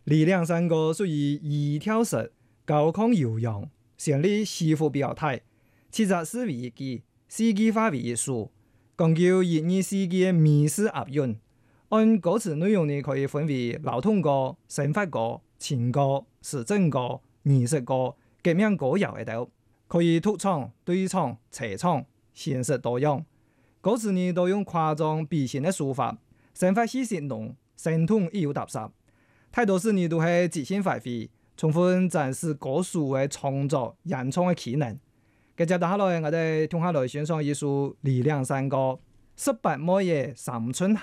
力量三個屬於一跳式高亢悠揚，旋律起伏表態，七十四位嘅世紀化為數，講究21世紀嘅美式押韻。按歌詞內容呢，可以分為流通歌、生活歌、情歌、時政歌、儀式歌、革命歌謠等，可以獨唱、對唱、齊唱，形式多樣。歌詞呢都用誇張比興嘅手法，生活氣息濃，生動亦有踏實。太多時呢都係即興發揮，充分展示歌手嘅創作演唱嘅技能。接下來我哋聽下來欣賞一首《力量山歌》，18末嘅三春。